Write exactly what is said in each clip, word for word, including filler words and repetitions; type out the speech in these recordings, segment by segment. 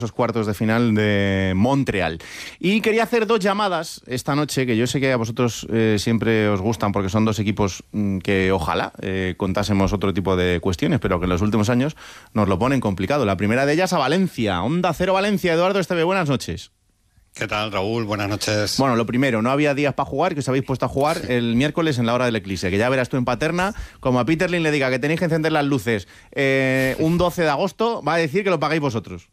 esos cuartos de final de Montreal. Y quería hacer dos llamadas esta noche, que yo sé que a vosotros eh, siempre os gustan porque son dos equipos mm, que ojalá eh, contásemos otro tipo de cuestiones, pero que en los últimos años nos lo ponen complicado. La primera de ellas a Valencia, Onda Cero Valencia. Eduardo Esteve, buenas noches. ¿Qué tal, Raúl? Buenas noches. Bueno, lo primero, no había días para jugar, que os habéis puesto a jugar el miércoles en la hora del eclipse, que ya verás tú en Paterna, como a Peterlin le diga que tenéis que encender las luces eh, un doce de agosto, va a decir que lo pagáis vosotros.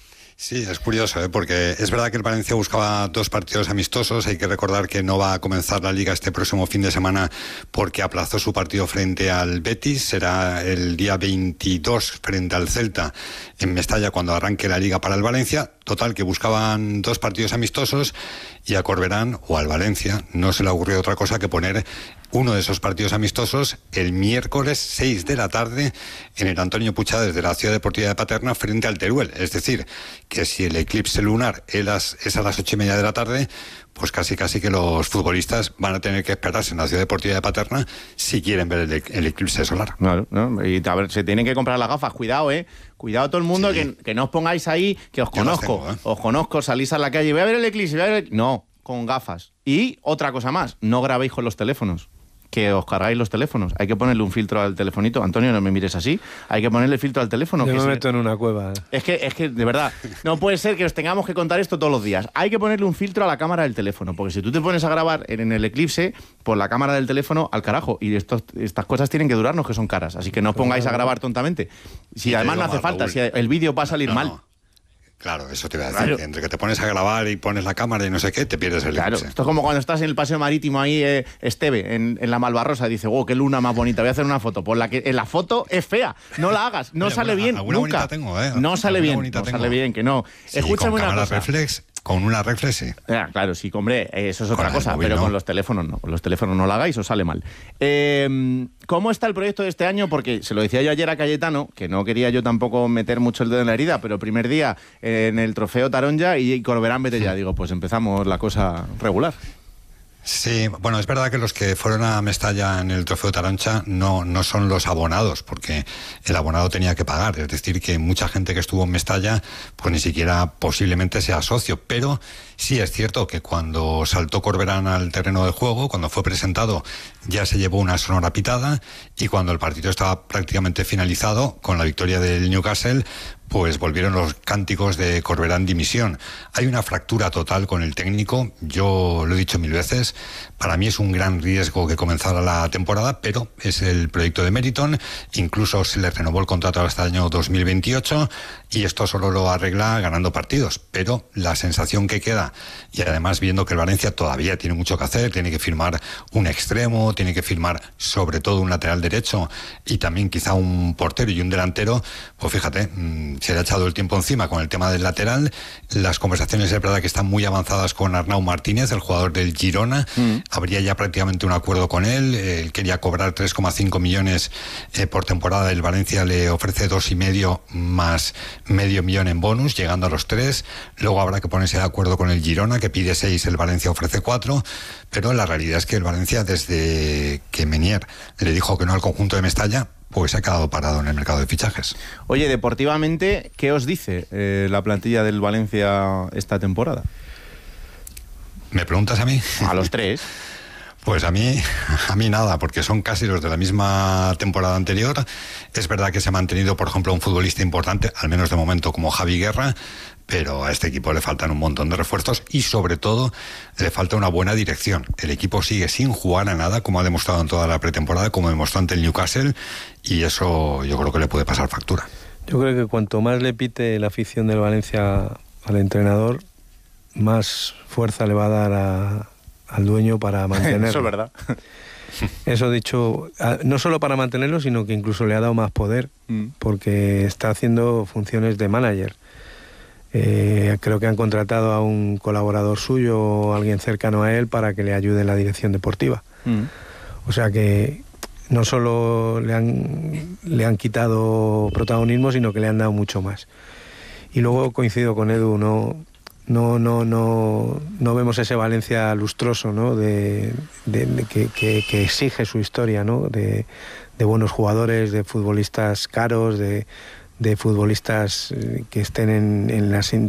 Sí, es curioso, ¿eh? Porque es verdad que el Valencia buscaba dos partidos amistosos. Hay que recordar que no va a comenzar la Liga este próximo fin de semana porque aplazó su partido frente al Betis. Será el día veintidós frente al Celta en Mestalla cuando arranque la Liga para el Valencia. Total, que buscaban dos partidos amistosos y a Corberán o al Valencia no se le ocurrió otra cosa que poner uno de esos partidos amistosos el miércoles seis de la tarde en el Antonio Puig desde la Ciudad Deportiva de Paterna frente al Teruel. Es decir, que si el eclipse lunar es a las ocho y media de la tarde, pues casi casi que los futbolistas van a tener que esperarse en la Ciudad Deportiva de Paterna si quieren ver el, el eclipse solar. Claro, ¿no? Y a ver, se tienen que comprar las gafas. Cuidado, ¿eh? Cuidado todo el mundo, sí. que, que no os pongáis ahí, que os Yo conozco. Tengo, ¿eh? Os conozco, salís a la calle, voy a ver el eclipse, voy a ver el... No, con gafas. Y otra cosa más, no grabéis con los teléfonos. Que os cargáis los teléfonos. Hay que ponerle un filtro al telefonito. Antonio, no me mires así. Hay que ponerle filtro al teléfono. Yo que me se... meto en una cueva. Es que, es que, de verdad, no puede ser que os tengamos que contar esto todos los días. Hay que ponerle un filtro a la cámara del teléfono, porque si tú te pones a grabar en el eclipse, por la cámara del teléfono, al carajo. Y estos, estas cosas tienen que durarnos, que son caras. Así que no os pongáis a grabar tontamente. Si además no hace mal, falta, Raúl. Si el vídeo va a salir no, mal. No. Claro, eso te iba a decir, claro. Que entre que te pones a grabar y pones la cámara y no sé qué, te pierdes el Claro, eclipse. Esto es como cuando estás en el paseo marítimo ahí, eh, Esteve, en, en la Malvarrosa, dice, wow, qué luna más bonita, voy a hacer una foto. Por la que en la foto es fea, no la hagas, no Oye, sale alguna, bien, alguna nunca. Tengo, ¿eh? No sale bien, no tengo. sale bien, que no. Sí, Escúchame con una cámara cosa. reflex, con una reflex, sí. Ah, claro, sí, hombre, eso es con otra cosa, móvil, pero ¿no? con los teléfonos no. Con los teléfonos no la hagáis o sale mal. Eh, ¿Cómo está el proyecto de este año? Porque se lo decía yo ayer a Cayetano, que no quería yo tampoco meter mucho el dedo en la herida, pero primer día eh, en el trofeo Taronja y Corberán vete ya. Digo, pues empezamos la cosa regular. Sí, bueno, es verdad que los que fueron a Mestalla en el Trofeo Taronja no, no son los abonados, porque el abonado tenía que pagar. Es decir, que mucha gente que estuvo en Mestalla, pues ni siquiera posiblemente sea socio. Pero sí es cierto que cuando saltó Corberán al terreno del juego, cuando fue presentado, ya se llevó una sonora pitada, y cuando el partido estaba prácticamente finalizado, con la victoria del Newcastle, pues volvieron los cánticos de Corberán dimisión. Hay una fractura total con el técnico, yo lo he dicho mil veces, para mí es un gran riesgo que comenzara la temporada, pero es el proyecto de Meriton, incluso se le renovó el contrato hasta el año dos mil veintiocho, y esto solo lo arregla ganando partidos, pero la sensación que queda, y además viendo que el Valencia todavía tiene mucho que hacer, tiene que firmar un extremo, tiene que firmar sobre todo un lateral derecho, y también quizá un portero y un delantero, pues fíjate, se le ha echado el tiempo encima con el tema del lateral. Las conversaciones es verdad que están muy avanzadas con Arnau Martínez, el jugador del Girona. Mm. Habría ya prácticamente un acuerdo con él. Él quería cobrar tres coma cinco millones eh, por temporada. El Valencia le ofrece dos y medio más medio millón en bonus, llegando a los tres. Luego habrá que ponerse de acuerdo con el Girona, que pide seis, el Valencia ofrece cuatro. Pero la realidad es que el Valencia, desde que Menier le dijo que no al conjunto de Mestalla, pues se ha quedado parado en el mercado de fichajes. Oye, deportivamente, ¿qué os dice eh, la plantilla del Valencia esta temporada? ¿Me preguntas a mí? A los tres. Pues a mí, a mí nada, porque son casi los de la misma temporada anterior. Es verdad que se ha mantenido, por ejemplo, un futbolista importante, al menos de momento, como Javi Guerra, pero a este equipo le faltan un montón de refuerzos y sobre todo le falta una buena dirección. El equipo sigue sin jugar a nada, como ha demostrado en toda la pretemporada, como demostró ante el Newcastle, y eso yo creo que le puede pasar factura. Yo creo que cuanto más le pite la afición del Valencia al entrenador, más fuerza le va a dar a, al dueño para mantenerlo. Eso es verdad. Eso dicho, no solo para mantenerlo, sino que incluso le ha dado más poder, mm. porque está haciendo funciones de manager. Eh, creo que han contratado a un colaborador suyo o alguien cercano a él para que le ayude en la dirección deportiva. Mm. O sea que no solo le han, le han quitado protagonismo, sino que le han dado mucho más. Y luego coincido con Edu, no, no, no, no, no vemos ese Valencia lustroso, ¿no? de, de, de que, que, que exige su historia, ¿no? de, de buenos jugadores, de futbolistas caros, de de futbolistas que estén en, en las